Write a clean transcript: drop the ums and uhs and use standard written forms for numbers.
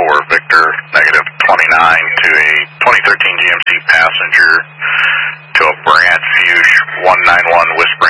for Victor, negative 29 to a 2013 GMC Passenger to a Brant Fuchs 191 Whisper